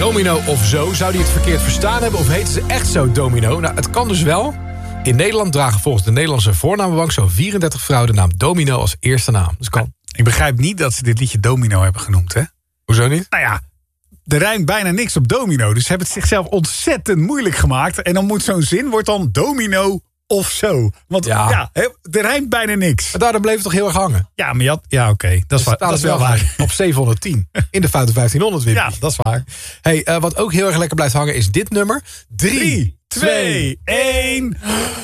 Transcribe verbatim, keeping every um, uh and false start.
Domino of zo. Zou die het verkeerd verstaan hebben of heten ze echt zo Domino? Nou, het kan dus wel. In Nederland dragen volgens de Nederlandse voornamenbank zo'n vierendertig vrouwen de naam Domino als eerste naam. Dus kan. Ik begrijp niet dat ze dit liedje Domino hebben genoemd, hè? Hoezo niet? Nou ja, er rijmt bijna niks op domino. Dus ze hebben het zichzelf ontzettend moeilijk gemaakt. En dan moet zo'n zin, wordt dan domino of zo. Want ja, ja er rijmt bijna niks. Maar daardoor bleef het toch heel erg hangen? Ja, maar ja, ja oké. Okay. Dat, is, dat is wel waar. Op zevenhonderdtien. In de foute vijftienhonderd weer. Ja, dat is waar. Hey, uh, wat ook heel erg lekker blijft hangen is dit nummer. drie, twee, één...